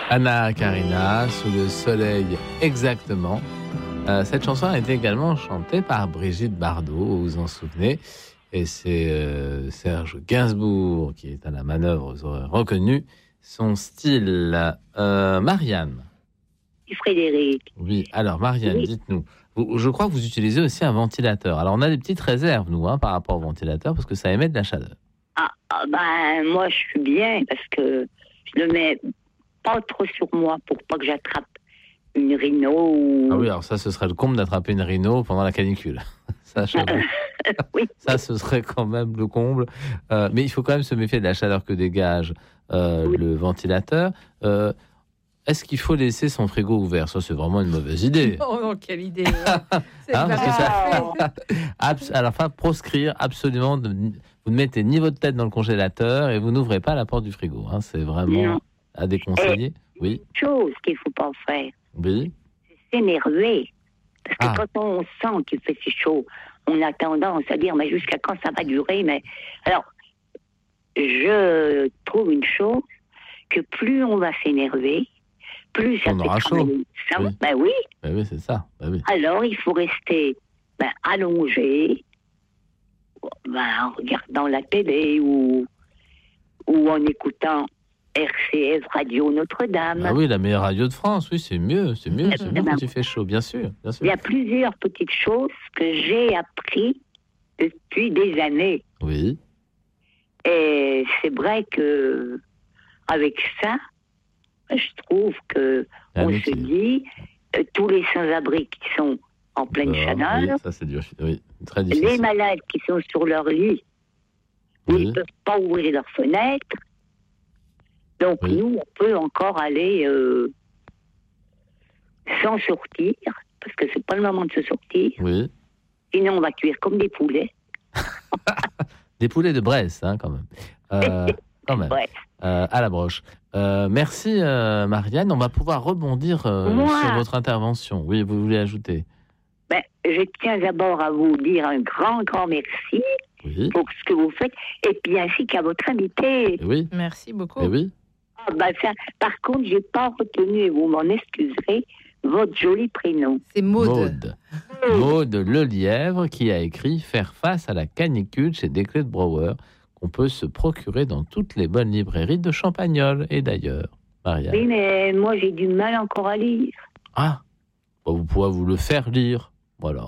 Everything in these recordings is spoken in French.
Anna Karina, Sous le soleil, exactement. Cette chanson a été également chantée par Brigitte Bardot, vous vous en souvenez. Et c'est Serge Gainsbourg qui est à la manœuvre, vous aurez reconnu son style. Marianne. Frédéric. Oui, alors Marianne, Oui. dites-nous. Je crois que vous utilisez aussi un ventilateur. Alors on a des petites réserves, nous, par rapport au ventilateur, parce que ça émet de la chaleur. Moi je suis bien parce que je le mets pas trop sur moi pour pas que j'attrape une rhino ou... Ah oui, alors ça, ce serait le comble d'attraper une rhino pendant la canicule. Ça, Oui. ça, ce serait quand même le comble. Mais il faut quand même se méfier de la chaleur que dégage le ventilateur. Est-ce qu'il faut laisser son frigo ouvert ? Ça, c'est vraiment une mauvaise idée. Oh non, quelle idée. Parce que ça, alors, proscrire absolument, vous ne mettez ni votre tête dans le congélateur et vous n'ouvrez pas la porte du frigo. C'est vraiment à déconseiller. Oui. Chose qu'il faut pas faire, Oui. c'est s'énerver. Parce que quand on sent qu'il fait si chaud, on a tendance à dire, mais jusqu'à quand ça va durer, mais... Alors, je trouve une chose, que plus on va s'énerver, plus ça on fait aura chaud. Oui. Ben oui. Ben oui, c'est ça. Ben oui. Alors, il faut rester allongé, en regardant la télé ou en écoutant RCF Radio Notre-Dame. Ah oui, la meilleure radio de France, oui, c'est mieux quand il fait chaud, bien sûr. Il y a plusieurs petites choses que j'ai appris depuis des années. Oui. Et c'est vrai que avec ça, je trouve que on se dit tous les sans-abri qui sont en pleine chaleur, oui, ça c'est dur, oui, très difficile. Les malades qui sont sur leur lit, ils ne peuvent pas ouvrir leurs fenêtres. Donc nous, on peut encore aller sans sortir, parce que c'est pas le moment de se sortir. Oui. Sinon, on va cuire comme des poulets. Des poulets de Bresse, quand même. Quand même. Ouais. À la broche. Merci Marianne. On va pouvoir rebondir sur votre intervention. Oui, vous voulez ajouter ? Je tiens d'abord à vous dire un grand, grand merci pour ce que vous faites, et puis ainsi qu'à votre invité. Oui. Merci beaucoup. Et oui. Par contre, j'ai pas retenu, et vous m'en excuserez, votre joli prénom. C'est Maude. Maude Lelièvre, qui a écrit « Faire face à la canicule » chez Desclés de Brouwer, qu'on peut se procurer dans toutes les bonnes librairies de Champagnole et d'ailleurs. Marianne. Oui, mais moi, j'ai du mal encore à lire. Vous pourrez vous le faire lire. Voilà.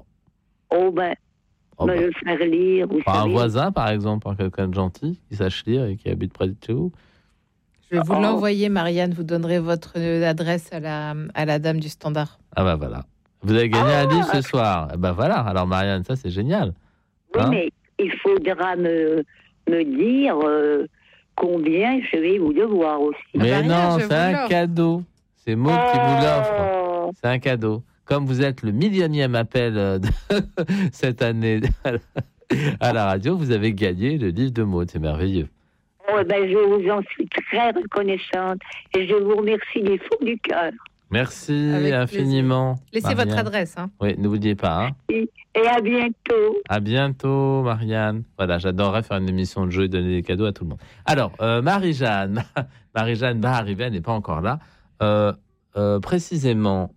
Le faire lire. Par un voisin, par exemple, par quelqu'un de gentil, qui sache lire et qui habite près de chez vous. Je vais vous l'envoyer, Marianne. Vous donnerez votre adresse à la dame du standard. Voilà. Vous avez gagné un livre ce soir. Voilà. Alors, Marianne, ça, c'est génial. Oui, mais il faudra me dire combien je vais vous devoir aussi. Mais non, c'est un cadeau. C'est Maud qui vous l'offre. C'est un cadeau. Comme vous êtes le millionième appel de cette année à la radio, vous avez gagné le livre de Maud. C'est merveilleux. Je vous en suis très reconnaissante et je vous remercie du fond du cœur. Merci infiniment. Laissez Marianne. votre adresse. Oui, n'oubliez pas. Et à bientôt. À bientôt, Marianne. Voilà, j'adorerais faire une émission de jeu et donner des cadeaux à tout le monde. Alors, Marie-Jeanne va arriver, elle n'est pas encore là. Précisément,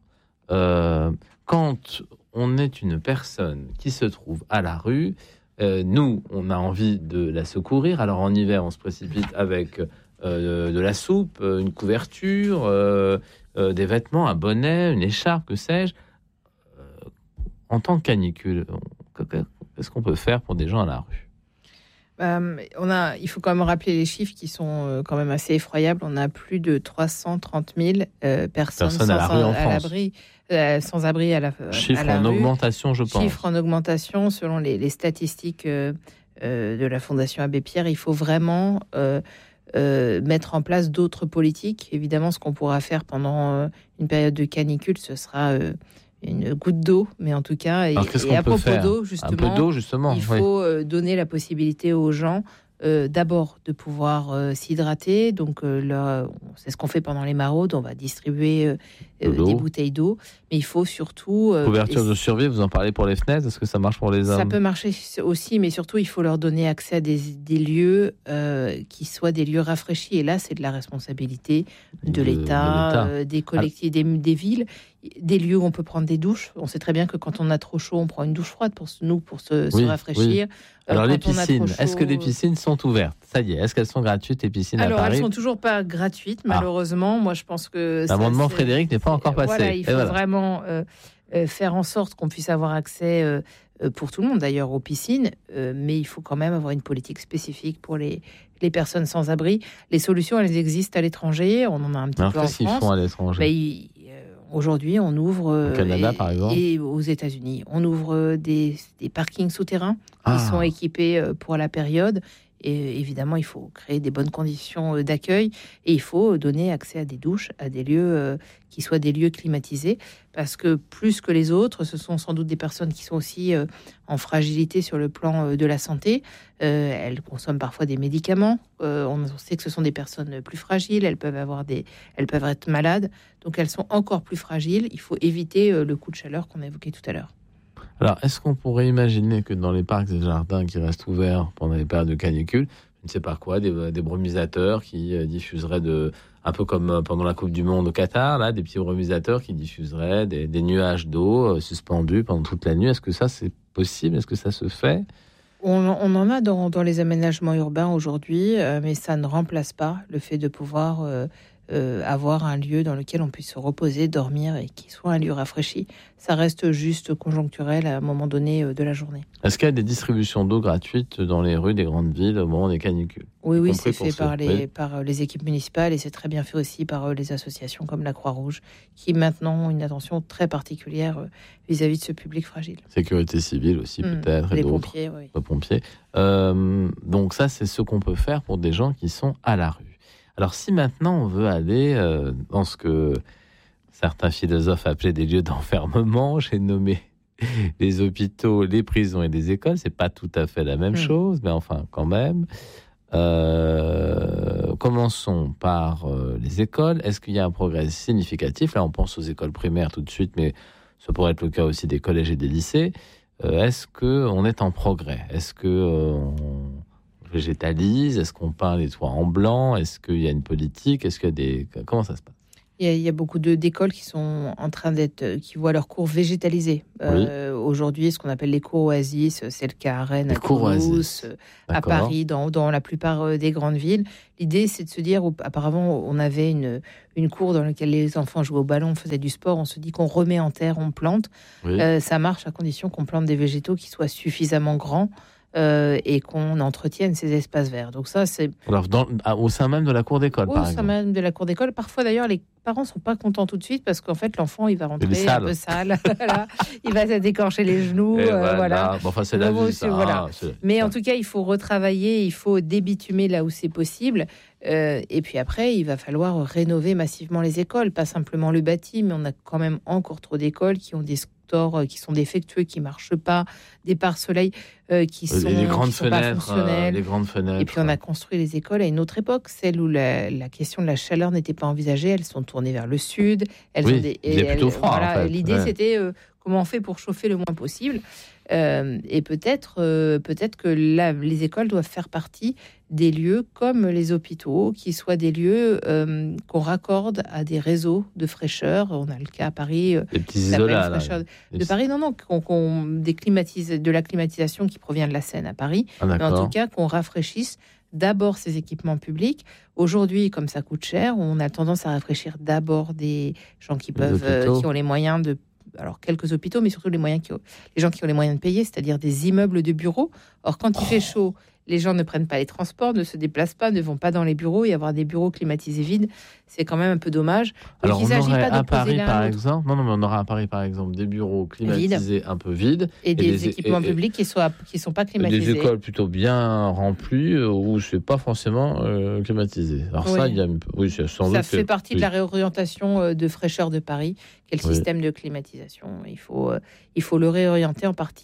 quand on est une personne qui se trouve à la rue, nous, on a envie de la secourir. Alors, en hiver, on se précipite avec de la soupe, une couverture, des vêtements, un bonnet, une écharpe, que sais-je. En temps de canicule, qu'est-ce qu'on peut faire pour des gens à la rue ? Il faut quand même rappeler les chiffres qui sont quand même assez effroyables. On a plus de 330 000 personnes sans abri à la Chiffre à la en rue. Augmentation, je pense. Chiffre en augmentation selon les statistiques de la Fondation Abbé Pierre. Il faut vraiment mettre en place d'autres politiques. Évidemment, ce qu'on pourra faire pendant une période de canicule, ce sera une goutte d'eau, mais en tout cas, et à propos d'eau, justement, il faut donner la possibilité aux gens d'abord de pouvoir s'hydrater. Donc, c'est ce qu'on fait pendant les maraudes. On va distribuer des bouteilles d'eau. Mais il faut surtout... couverture de survie, vous en parlez pour les fenêtres. Est-ce que ça marche pour les hommes ? Ça peut marcher aussi, mais surtout, il faut leur donner accès à des lieux qui soient des lieux rafraîchis. Et là, c'est de la responsabilité de l'État, des collectivités, des villes, des lieux où on peut prendre des douches. On sait très bien que quand on a trop chaud, on prend une douche froide pour se rafraîchir. Oui. Alors les piscines, est-ce que les piscines sont ouvertes ? Ça y est, est-ce qu'elles sont gratuites, les piscines à Paris ? Alors elles sont toujours pas gratuites, malheureusement. Moi, je pense que l'amendement Frédéric n'est pas encore passé. Voilà, il faut vraiment faire en sorte qu'on puisse avoir accès pour tout le monde d'ailleurs aux piscines, mais il faut quand même avoir une politique spécifique pour les personnes sans abri. Les solutions, elles existent à l'étranger. On en a un petit peu en France. Qu'est-ce qu'ils font à l'étranger ? Aujourd'hui, on ouvre au Canada, par exemple, et aux États-Unis, on ouvre des parkings souterrains qui sont équipés pour la période. Et évidemment, il faut créer des bonnes conditions d'accueil et il faut donner accès à des douches, à des lieux qui soient des lieux climatisés, parce que plus que les autres, ce sont sans doute des personnes qui sont aussi en fragilité sur le plan de la santé. Elles consomment parfois des médicaments. On sait que ce sont des personnes plus fragiles. Elles peuvent être malades, donc elles sont encore plus fragiles. Il faut éviter le coup de chaleur qu'on a évoqué tout à l'heure. Alors, est-ce qu'on pourrait imaginer que dans les parcs et jardins qui restent ouverts pendant les périodes de canicule, je ne sais pas quoi, des brumisateurs qui diffuseraient, un peu comme pendant la Coupe du Monde au Qatar, là, des petits brumisateurs qui diffuseraient des nuages d'eau suspendus pendant toute la nuit. Est-ce que ça, c'est possible ? Est-ce que ça se fait ? On en a dans les aménagements urbains aujourd'hui, mais ça ne remplace pas le fait de pouvoir avoir un lieu dans lequel on puisse se reposer, dormir et qui soit un lieu rafraîchi. Ça reste juste conjoncturel à un moment donné de la journée. Est-ce qu'il y a des distributions d'eau gratuites dans les rues des grandes villes au moment des canicules ? Oui, c'est fait par les équipes municipales et c'est très bien fait aussi par les associations comme la Croix-Rouge qui maintenant ont une attention très particulière vis-à-vis de ce public fragile. Sécurité civile aussi peut-être. Les et d'autres. pompiers, oui. Les pompiers. Donc ça, c'est ce qu'on peut faire pour des gens qui sont à la rue. Alors, si maintenant on veut aller dans ce que certains philosophes appelaient des lieux d'enfermement, j'ai nommé les hôpitaux, les prisons et les écoles, c'est pas tout à fait la même chose, mais enfin quand même. Commençons par les écoles. Est-ce qu'il y a un progrès significatif ? Là, on pense aux écoles primaires tout de suite, mais ça pourrait être le cas aussi des collèges et des lycées. Est-ce qu'on est en progrès ? Est-ce qu'on végétalise ? Est-ce qu'on peint les toits en blanc ? Est-ce qu'il y a une politique ? Est-ce qu'il y a comment ça se passe ? Il y a beaucoup d'écoles qui sont en train qui voient leurs cours végétalisés. Aujourd'hui, ce qu'on appelle les cours oasis, c'est le cas à Rennes, à Toulouse, à Paris, dans la plupart des grandes villes. L'idée, c'est de se dire, apparemment, on avait une cour dans laquelle les enfants jouaient au ballon, faisaient du sport. On se dit qu'on remet en terre, on plante. Ça marche à condition qu'on plante des végétaux qui soient suffisamment grands. Et qu'on entretienne ces espaces verts. Donc ça, c'est... Alors, au sein même de la cour d'école, par exemple. Au sein même de la cour d'école. Parfois, d'ailleurs, les parents ne sont pas contents tout de suite parce qu'en fait, l'enfant, il va rentrer un peu sale. Voilà. Il va se décorcher les genoux. Voilà. Bon, enfin, c'est la vie, ça. Voilà. Mais en tout cas, il faut retravailler, il faut débitumer là où c'est possible. Et puis après, il va falloir rénover massivement les écoles. Pas simplement le bâti, mais on a quand même encore trop d'écoles qui ont des qui sont défectueux, qui marchent pas, des pare-soleil qui sont les grandes qui sont pas fonctionnels. Les grandes fenêtres. Et puis on a construit les écoles à une autre époque, celle où la question de la chaleur n'était pas envisagée. Elles sont tournées vers le sud. Il est plutôt froid. Voilà, en fait. L'idée c'était comment on fait pour chauffer le moins possible. Et peut-être que les écoles doivent faire partie des lieux comme les hôpitaux, qui soient des lieux qu'on raccorde à des réseaux de fraîcheur. On a le cas à Paris, des petits isolats de Paris, qu'on déclimatise, de la climatisation qui provient de la Seine à Paris. Mais en tout cas, qu'on rafraîchisse d'abord ces équipements publics. Aujourd'hui, comme ça coûte cher, on a tendance à rafraîchir d'abord des gens qui ont les moyens de... Alors, quelques hôpitaux, mais surtout les gens qui ont les moyens de payer, c'est-à-dire des immeubles de bureaux. Or, quand il fait chaud, les gens ne prennent pas les transports, ne se déplacent pas, ne vont pas dans les bureaux. Et avoir des bureaux climatisés vides, c'est quand même un peu dommage. Donc, alors, on aurait à Paris, par exemple... Non, mais on aura à Paris, par exemple, des bureaux climatisés un peu vides. Et des équipements publics qui sont pas climatisés. Des écoles plutôt bien remplies, où c'est pas forcément climatisé. Alors ça, ça fait partie de la réorientation de fraîcheur de Paris, qui est le système de climatisation. Il faut le réorienter en partie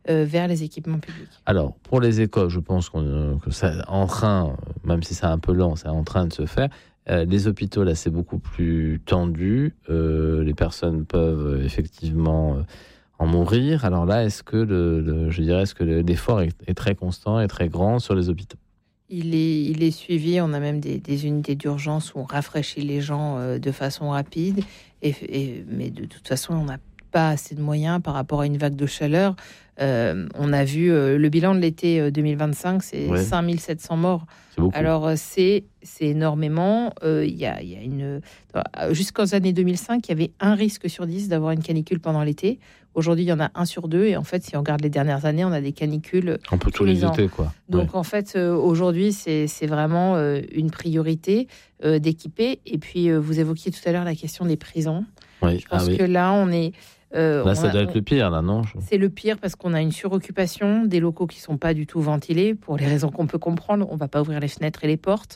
vers les équipements publics. Alors, pour les écoles, je pense que c'est en train, même si c'est un peu lent, c'est en train de se faire. Les hôpitaux, là, c'est beaucoup plus tendu. Les personnes peuvent effectivement en mourir. Alors là, est-ce que est-ce que l'effort est très constant et très grand sur les hôpitaux ? Il est suivi. On a même des unités d'urgence où on rafraîchit les gens de façon rapide. Mais de toute façon, on n'a pas assez de moyens par rapport à une vague de chaleur. On a vu le bilan de l'été 2025, c'est 5700 morts. C'est beaucoup. Alors, c'est énormément. Jusqu'aux années 2005, il y avait 1 risque sur 10 d'avoir une canicule pendant l'été. Aujourd'hui, il y en a 1 sur 2. Et en fait, si on regarde les dernières années, on a des canicules. On peut tous les étés, quoi. Donc, en fait, aujourd'hui, c'est vraiment une priorité d'équiper. Et puis, vous évoquiez tout à l'heure la question des prisons. Oui. Je pense que là, on est... là, ça doit être le pire, là, non ? C'est le pire parce qu'on a une suroccupation, des locaux qui ne sont pas du tout ventilés, pour les raisons qu'on peut comprendre. On ne va pas ouvrir les fenêtres et les portes.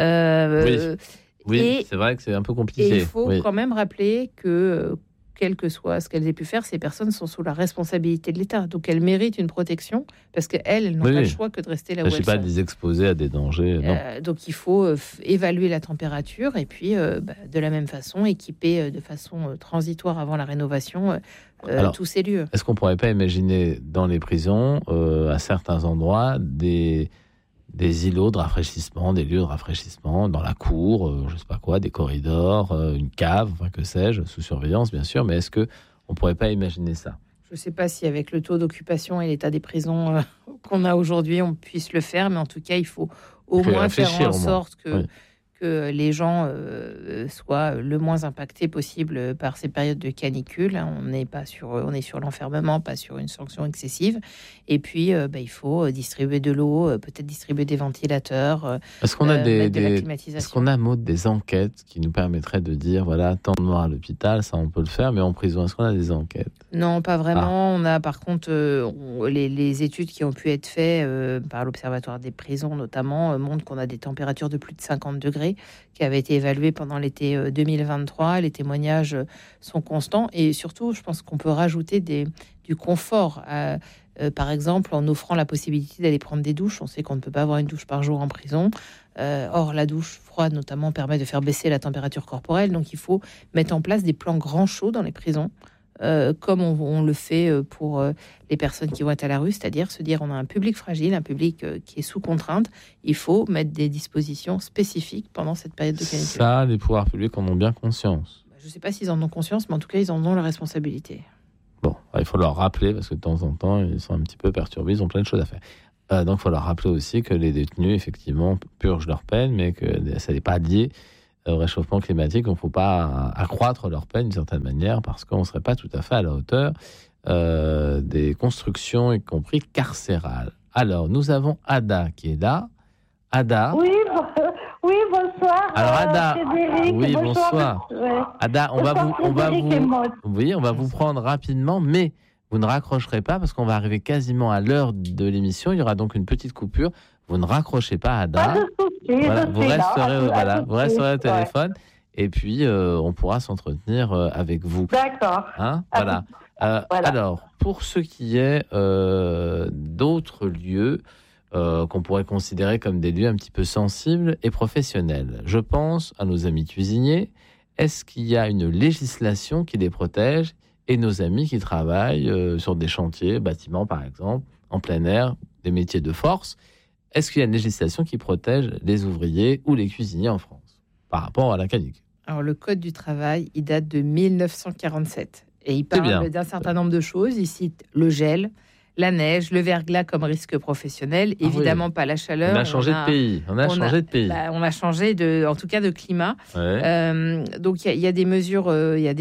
Oui, c'est vrai que c'est un peu compliqué. Et il faut quand même rappeler que, quel que soit ce qu'elles aient pu faire, ces personnes sont sous la responsabilité de l'État. Donc elles méritent une protection parce qu'elles n'ont pas le choix que de rester là où elles sont. Je ne sais pas de les exposer à des dangers. Non. Donc il faut évaluer la température et puis de la même façon équiper de façon transitoire avant la rénovation tous ces lieux. Est-ce qu'on ne pourrait pas imaginer dans les prisons, à certains endroits, des îlots de rafraîchissement, des lieux de rafraîchissement dans la cour, je ne sais pas quoi, des corridors, une cave, enfin, que sais-je, sous surveillance bien sûr, mais est-ce qu'on ne pourrait pas imaginer ça ? Je ne sais pas si avec le taux d'occupation et l'état des prisons qu'on a aujourd'hui, on puisse le faire, mais en tout cas, il faut au moins faire en sorte que les gens soient le moins impactés possible par ces périodes de canicule. On est sur l'enfermement, pas sur une sanction excessive. Et puis, il faut distribuer de l'eau, peut-être distribuer des ventilateurs. Est-ce qu'on a de la climatisation. Est-ce qu'on a, Maud, des enquêtes qui nous permettraient de dire, voilà, temps noir à l'hôpital, ça on peut le faire, mais en prison, est-ce qu'on a des enquêtes ? Non, pas vraiment. On a par contre les études qui ont pu être faites par l'Observatoire des prisons notamment montrent qu'on a des températures de plus de 50 degrés qui avaient été évaluées pendant l'été 2023. Les témoignages sont constants et surtout, je pense qu'on peut rajouter du confort, par exemple en offrant la possibilité d'aller prendre des douches. On sait qu'on ne peut pas avoir une douche par jour en prison. Or, la douche froide notamment permet de faire baisser la température corporelle. Donc, il faut mettre en place des plans grand chaud dans les prisons. Comme on le fait pour les personnes qui vont être à la rue, c'est-à-dire se dire on a un public fragile, un public qui est sous contrainte, il faut mettre des dispositions spécifiques pendant cette période de canicule. Ça, les pouvoirs publics en ont bien conscience. Je ne sais pas s'ils en ont conscience, mais en tout cas, ils en ont la responsabilité. Bon, il faut leur rappeler, parce que de temps en temps, ils sont un petit peu perturbés, ils ont plein de choses à faire. Donc, il faut leur rappeler aussi que les détenus, effectivement, purgent leur peine, mais que ça n'est pas lié au réchauffement climatique. Il ne faut pas accroître leur peine d'une certaine manière parce qu'on ne serait pas tout à fait à la hauteur des constructions, y compris carcérales. Alors, nous avons Ada qui est là. Ada. Oui, bonsoir. Alors Ada, Frédéric, oui, bonsoir. Ouais. Ada, on va vous prendre rapidement, mais vous ne raccrocherez pas parce qu'on va arriver quasiment à l'heure de l'émission. Il y aura donc une petite coupure. Vous ne raccrochez pas, Ada. Pas de souci, voilà, vous resterez au téléphone. Ouais. Et puis, on pourra s'entretenir avec vous. D'accord. Hein, voilà. Voilà. Alors, pour ce qui est d'autres lieux qu'on pourrait considérer comme des lieux un petit peu sensibles et professionnels, je pense à nos amis cuisiniers. Est-ce qu'il y a une législation qui les protège et nos amis qui travaillent sur des chantiers, bâtiments par exemple, en plein air, des métiers de force? Est-ce qu'il y a une législation qui protège les ouvriers ou les cuisiniers en France par rapport à la canicule? Alors, le Code du travail, il date de 1947 et il parle d'un certain nombre de choses. Il cite le gel, la neige, le verglas comme risque professionnel, évidemment pas la chaleur. On a changé de pays. On a changé en tout cas de climat. Ouais. Donc il y a des mesures,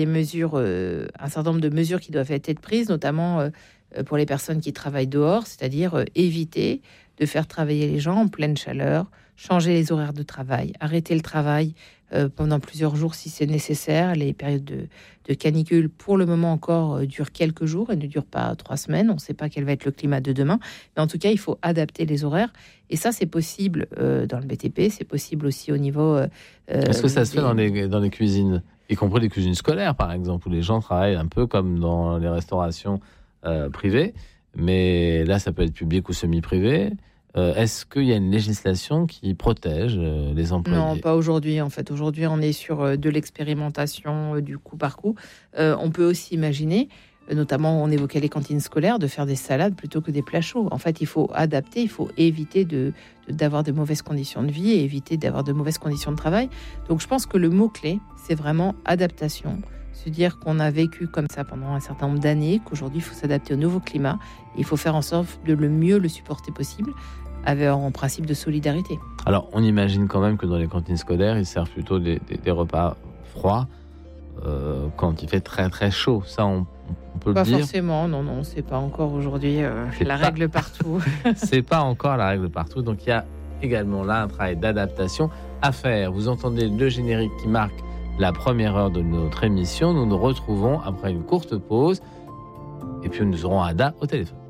un certain nombre de mesures qui doivent être prises, notamment pour les personnes qui travaillent dehors, c'est-à-dire éviter de faire travailler les gens en pleine chaleur, changer les horaires de travail, arrêter le travail pendant plusieurs jours si c'est nécessaire. Les périodes de canicule, pour le moment encore, durent quelques jours et ne durent pas 3 semaines. On ne sait pas quel va être le climat de demain. Mais en tout cas, il faut adapter les horaires. Et ça, c'est possible dans le BTP, c'est possible aussi au niveau... Est-ce que ça se fait dans les cuisines, y compris les cuisines scolaires, par exemple, où les gens travaillent un peu comme dans les restaurations privées? mais là, ça peut être public ou semi-privé. Est-ce qu'il y a une législation qui protège les employés ? Non, pas aujourd'hui. En fait, aujourd'hui, on est sur de l'expérimentation du coup par coup. On peut aussi imaginer, notamment, on évoquait les cantines scolaires, de faire des salades plutôt que des plats chauds. En fait, il faut adapter, il faut éviter d'avoir de mauvaises conditions de vie et éviter d'avoir de mauvaises conditions de travail. Donc, je pense que le mot-clé, c'est vraiment adaptation. Se dire qu'on a vécu comme ça pendant un certain nombre d'années, qu'aujourd'hui, il faut s'adapter au nouveau climat. Il faut faire en sorte de le mieux le supporter possible, avec en principe de solidarité. Alors, on imagine quand même que dans les cantines scolaires, ils servent plutôt des repas froids quand il fait très très chaud. Ça, on peut pas le dire. Pas forcément, non, c'est pas encore aujourd'hui règle partout. C'est pas encore la règle partout, donc il y a également là un travail d'adaptation à faire. Vous entendez le générique qui marque la première heure de notre émission. Nous nous retrouvons après une courte pause et puis nous aurons Ada au téléphone.